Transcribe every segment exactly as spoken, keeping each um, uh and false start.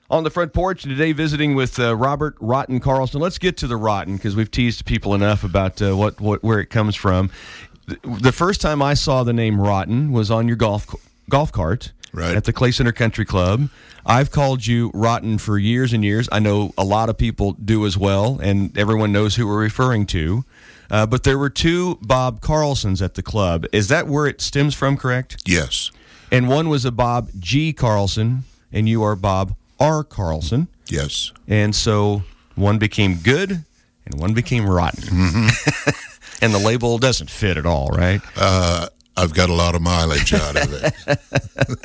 On the front porch today, visiting with uh, Robert Rotten Carlson. Let's get to the Rotten because we've teased people enough about uh, what, what where it comes from. The first time I saw the name Rotten was on your golf golf cart right. at the Clay Center Country Club. I've called you Rotten for years and years. I know a lot of people do as well, and everyone knows who we're referring to. Uh, but there were two Bob Carlsons at the club. Is that where it stems from, correct? Yes. And one was a Bob G. Carlson, and you are Bob R. Carlson. Yes. And so one became good and one became rotten. Mm-hmm. And the label doesn't fit at all, right? Uh, I've got a lot of mileage out of it.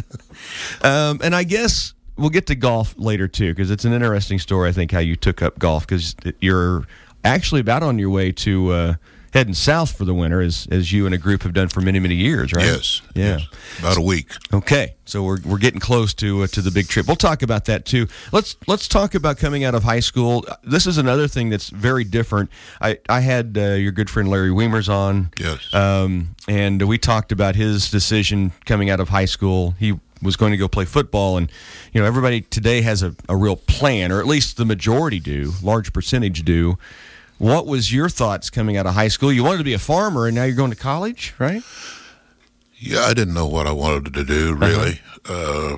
um, and I guess we'll get to golf later, too, because it's an interesting story, I think, how you took up golf, because you're actually about on your way to uh, heading south for the winter, as as you and a group have done for many, many years, right? Yes. Yeah. Yes. About a week. Okay, so we're we're getting close to uh, to the big trip. We'll talk about that too. Let's let's talk about coming out of high school. This is another thing that's very different. I I had uh, your good friend Larry Weimers on. Yes. Um, and we talked about his decision coming out of high school. He was going to go play football, and you know everybody today has a, a real plan, or at least the majority do, large percentage do. What was your thoughts coming out of high school? You wanted to be a farmer, and now you're going to college, right? Yeah, I didn't know what I wanted to do, really. Uh-huh. Uh,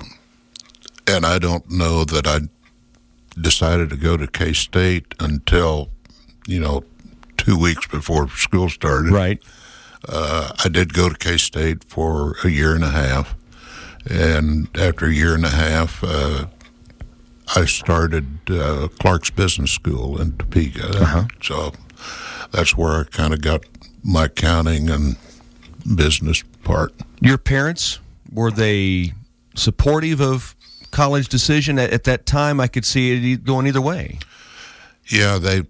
and I don't know that I decided to go to K-State until, you know, two weeks before school started. Right. Uh, I did go to K-State for a year and a half. And after a year and a half, uh, I started uh, Clark's Business School in Topeka. Uh-huh. So that's where I kind of got my accounting and business part. Your parents, were they supportive of college decision? At, at that time, I could see it going either way. Yeah, they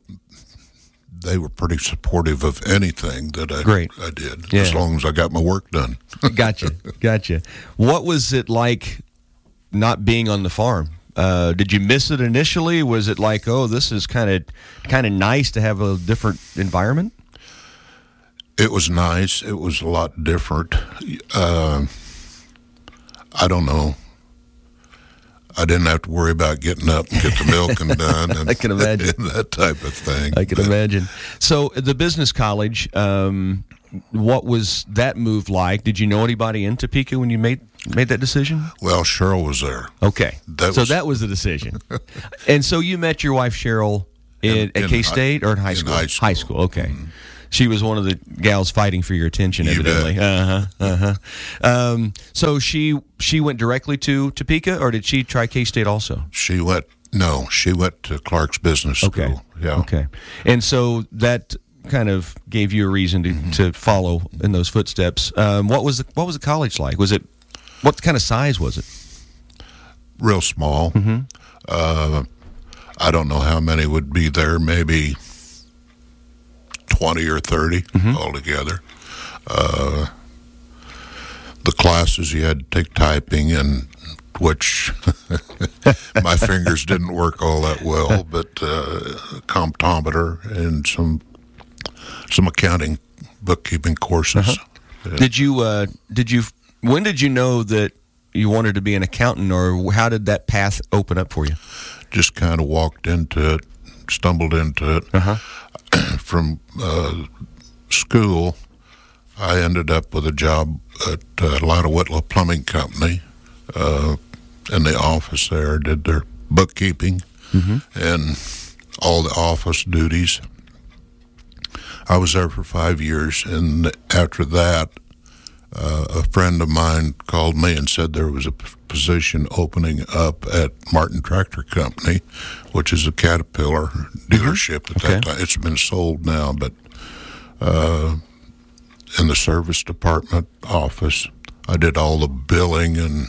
they were pretty supportive of anything that I, Great. I did, Yeah. as long as I got my work done. Gotcha, gotcha. What was it like not being on the farm? Uh, did you miss it initially? Was it like, oh, this is kind of kind of nice to have a different environment? It was nice. It was a lot different. Uh, I don't know. I didn't have to worry about getting up and get the milking done. And, I can imagine. And that type of thing. I can but, imagine. So the business college, um, what was that move like? Did you know anybody in Topeka when you made made that decision? Well, Cheryl was there. Okay. That so was, that was the decision. And so you met your wife, Cheryl, in, In- at in K-State high- or in high in school? high school. High school, okay. Mm-hmm. She was one of the gals fighting for your attention, You evidently. bet. Uh-huh, uh-huh. Um, so she she went directly to Topeka, or did she try K-State also? She went, no, she went to Clark's Business School. Okay. Yeah. Okay. And so that kind of gave you a reason to, Mm-hmm. to follow in those footsteps. Um, what was the, what was the college like? Was it what kind of size was it? Real small. Mm-hmm. Uh, I don't know how many would be there, maybe twenty or thirty Mm-hmm. altogether. Uh, the classes you had to take typing, and which my fingers didn't work all that well, but uh, comptometer and some some accounting, bookkeeping courses. Uh-huh. Did you uh, did you when did you know that you wanted to be an accountant, or how did that path open up for you? Just kind of walked into it, stumbled into it. Uh-huh. From uh, school, I ended up with a job at uh, Lotta Whitlow Plumbing Company. Uh, in the office there, did their bookkeeping Mm-hmm. and all the office duties. I was there for five years, and after that, uh, a friend of mine called me and said there was a p- position opening up at Martin Tractor Company, which is a Caterpillar dealership at Okay. that time. It's been sold now, but uh, in the service department office, I did all the billing and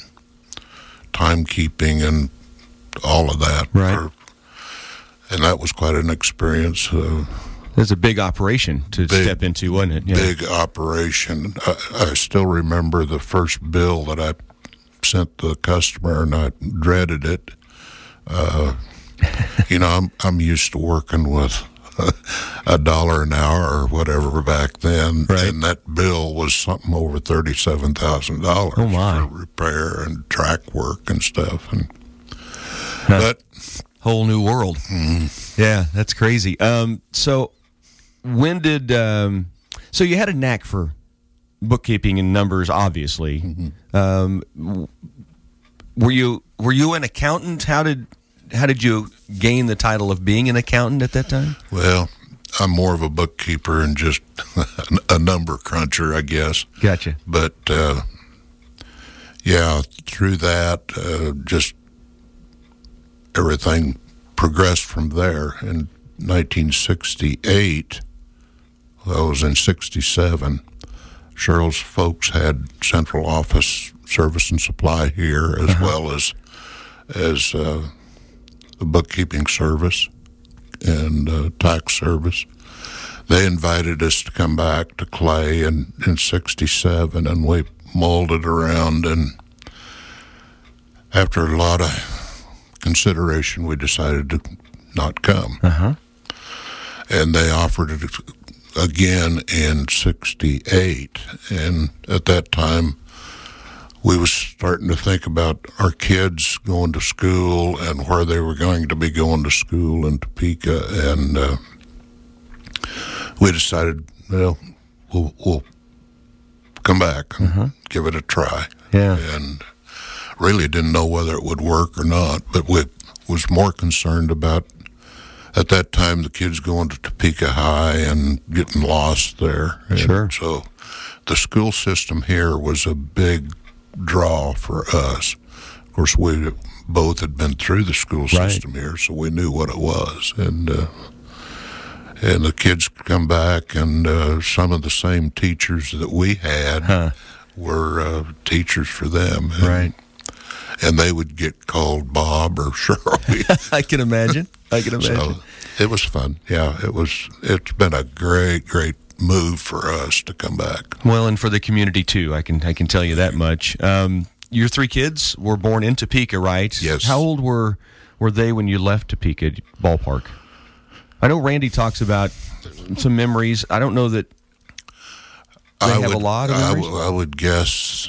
timekeeping and all of that. Right. For, and that was quite an experience. Uh, It was a big operation to Big- step into, wasn't it? Yeah. Big operation. I, I still remember the first bill that I sent the customer, and I dreaded it. Uh, you know, I'm I'm used to working with a dollar an hour or whatever back then, Right. and that bill was something over thirty-seven thousand dollars Oh, my. for repair and track work and stuff. And But whole new world. Mm. Yeah, that's crazy. Um, so when did um, so you had a knack for bookkeeping and numbers, obviously. Mm-hmm. Um, were you were you an accountant? How did how did you gain the title of being an accountant at that time? Well, I'm more of a bookkeeper and just a number cruncher, I guess. Gotcha. But uh, yeah, through that, uh, just everything progressed from there. In nineteen sixty-eight, well, I was in sixty-seven. Cheryl's folks had central office service and supply here, as uh-huh. well as as uh, the bookkeeping service and uh, tax service. They invited us to come back to Clay in, in sixty-seven, and we molded around, and after a lot of consideration, we decided to not come. Uh-huh. And they offered it again in sixty-eight, and at that time we was starting to think about our kids going to school and where they were going to be going to school in Topeka, and uh, we decided, well, we'll, we'll come back and uh-huh. give it a try. Yeah. And really didn't know whether it would work or not, but we was more concerned about, at that time, the kids going to Topeka High and getting lost there. And sure. So the school system here was a big draw for us. Of course, we both had been through the school system right. here, so we knew what it was. And uh, and the kids come back, and uh, some of the same teachers that we had huh. were uh, teachers for them. And, right. And they would get called Bob or Shirley. I can imagine. I can imagine. So it was fun. Yeah, it was. It's been a great, great move for us to come back. Well, and for the community too. I can I can tell you that much. Um, your three kids were born in Topeka, right? Yes. How old were were they when you left Topeka ballpark? I know Randy talks about some memories. I don't know that they I have would, a lot of I memories. w- I would guess.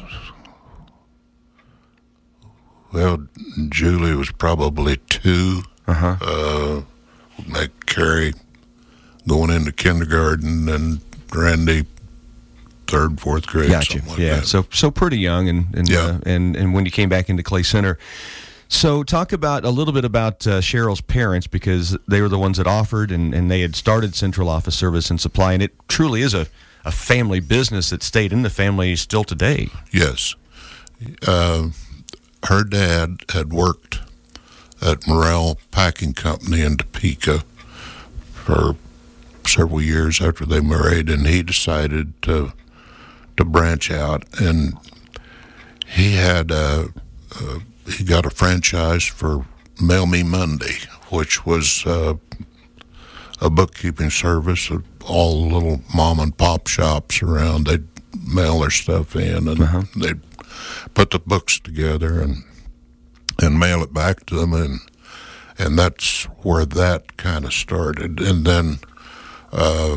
Well, Julie was probably two. Uh-huh. Uh, like Carrie going into kindergarten, and Randy third, fourth grade. Gotcha. Something like yeah. that. So so pretty young, and and, Yeah. uh, and and when you came back into Clay Center. So talk about a little bit about uh, Cheryl's parents, because they were the ones that offered, and, and they had started Central Office Service and Supply, and it truly is a, a family business that stayed in the family still today. Yes. Uh, her dad had worked at Morrell Packing Company in Topeka for several years after they married, and he decided to to branch out, and he had a, a he got a franchise for Mail Me Monday, which was uh, a bookkeeping service of all the little mom and pop shops around. They'd mail their stuff in, and uh-huh. they'd put the books together and and mail it back to them, and and that's where that kind of started. And then uh,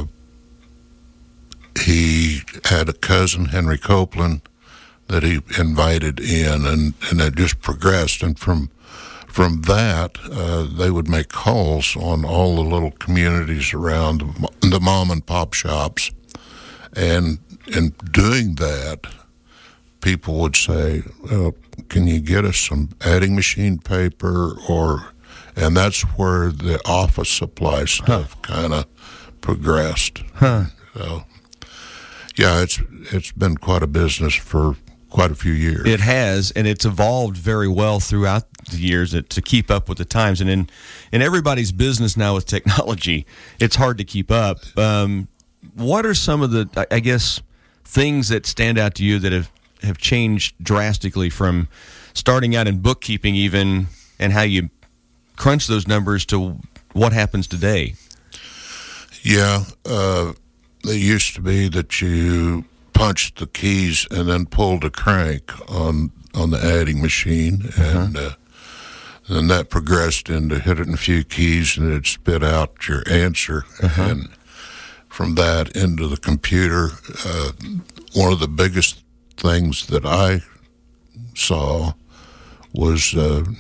he had a cousin, Henry Copeland, that he invited in, and, and it just progressed. And from from that, uh, they would make calls on all the little communities around the, the mom and pop shops, and in doing that, people would say, well, can you get us some adding machine paper? Or, and that's where the office supply stuff huh. kind of progressed. Huh. So, yeah, it's it's been quite a business for quite a few years. It has, and it's evolved very well throughout the years to, to keep up with the times. And in, in everybody's business now with technology, it's hard to keep up. Um, what are some of the, I, I guess, things that stand out to you that have, have changed drastically from starting out in bookkeeping even, and how you crunch those numbers to what happens today? Yeah, uh, it used to be that you punched the keys and then pulled a crank on on the adding machine, uh-huh. and uh, then that progressed into hitting a few keys and it'd spit out your answer, uh-huh. and from that into the computer. Uh, one of the biggest things that I saw was uh,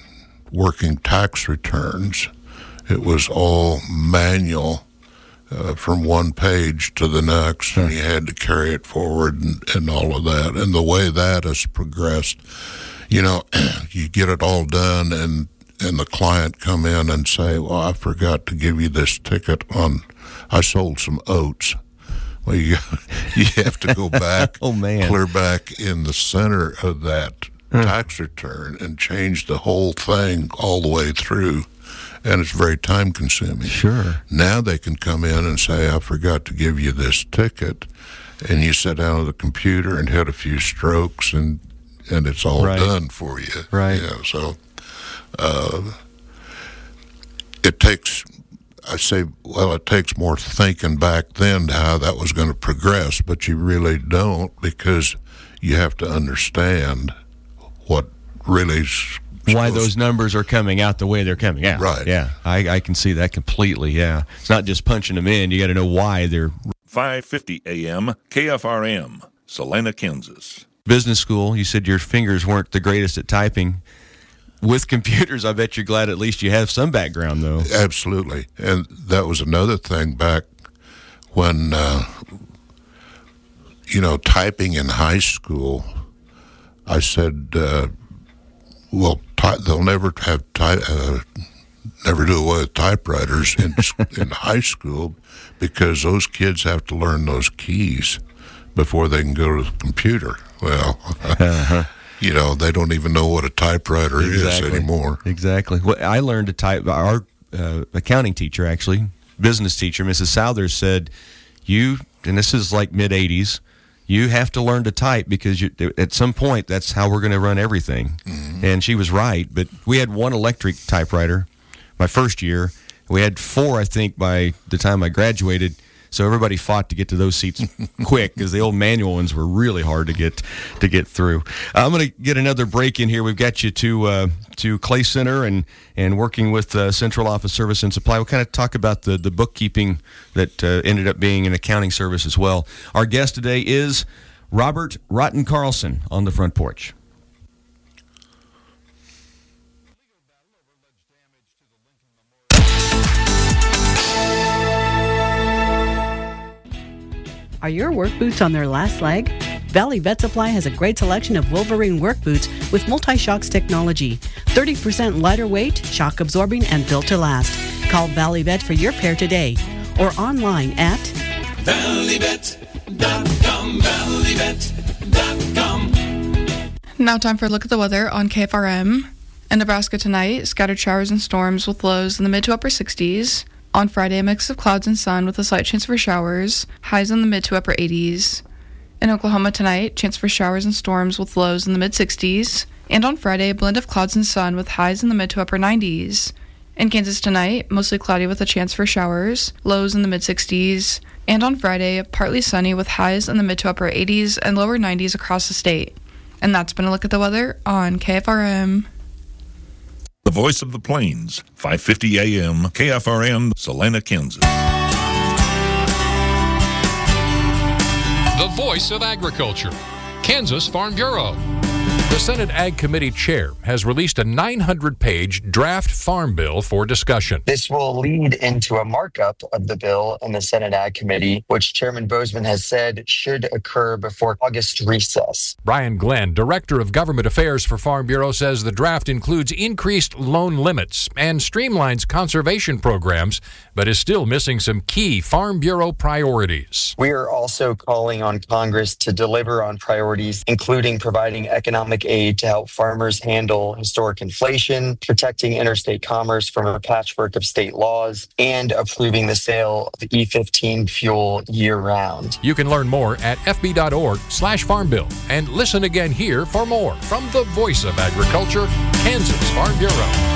working tax returns. It was all manual uh, from one page to the next, Sure. and you had to carry it forward and, and all of that. And the way that has progressed, you know, you get it all done, and and the client come in and say, well, I forgot to give you this ticket on, I sold some oats. Well, you, you have to go back, oh, man. clear back in the center of that Huh. tax return and change the whole thing all the way through, and it's very time consuming. Sure. Now they can come in and say, I forgot to give you this ticket, and you sit down at the computer and hit a few strokes, and and it's all Right. done for you. Right. Yeah, so uh, it takes, I say, well, it takes more thinking back then to how that was going to progress, but you really don't, because you have to understand what really is Why supposed- those numbers are coming out the way they're coming out. Right. Yeah, I, I can see that completely, yeah. It's not just punching them in. You got to know why they're five fifty A M K F R M, Salina, Kansas. business school. You said your fingers weren't the greatest at typing. With computers, I bet you're glad at least you have some background, though. Absolutely. And that was another thing back when, uh, you know, typing in high school, I said, uh, well, ty- they'll never have ty- uh, never do away with typewriters in in high school, because those kids have to learn those keys before they can go to the computer. Well, Uh-huh. you know, they don't even know what a typewriter Exactly. is anymore. Exactly. Well, I learned to type. Our uh, accounting teacher, actually, business teacher, Missus Souther, said, you, and this is like mid-eighties, you have to learn to type, because you, at some point, that's how we're going to run everything. Mm-hmm. And she was right. But we had one electric typewriter my first year. We had four, I think, by the time I graduated. So everybody fought to get to those seats quick, because the old manual ones were really hard to get to get through. I'm going to get another break in here. We've got you to uh, to Clay Center and and working with uh, Central Office Service and Supply. We'll kind of talk about the the bookkeeping that uh, ended up being an accounting service as well. Our guest today is Robert Rotten Carlson on the front porch. Are your work boots on their last leg? Valley Vet Supply has a great selection of Wolverine work boots with multi-shocks technology. thirty percent lighter weight, shock absorbing, and built to last. Call Valley Vet for your pair today or online at valley vet dot com, valley vet dot com. Now time for a look at the weather on K F R M. In Nebraska tonight, scattered showers and storms with lows in the mid to upper sixties. On Friday, a mix of clouds and sun with a slight chance for showers, highs in the mid to upper eighties. In Oklahoma tonight, chance for showers and storms with lows in the mid sixties. And on Friday, a blend of clouds and sun with highs in the mid to upper nineties. In Kansas tonight, mostly cloudy with a chance for showers, lows in the mid sixties. And on Friday, partly sunny with highs in the mid to upper eighties and lower nineties across the state. And that's been a look at the weather on K F R M. The Voice of the Plains, five fifty A M K F R M, Salina, Kansas. The Voice of Agriculture, Kansas Farm Bureau. The Senate Ag Committee Chair has released a nine hundred page draft farm bill for discussion. This will lead into a markup of the bill in the Senate Ag Committee, which Chairman Bozeman has said should occur before August recess. Brian Glenn, Director of Government Affairs for Farm Bureau, says the draft includes increased loan limits and streamlines conservation programs, but is still missing some key Farm Bureau priorities. We are also calling on Congress to deliver on priorities, including providing economic aid to help farmers handle historic inflation, protecting interstate commerce from a patchwork of state laws, and approving the sale of E fifteen fuel year-round. You can learn more at f b dot org slash farm bill and listen again here for more from the Voice of Agriculture, Kansas Farm Bureau.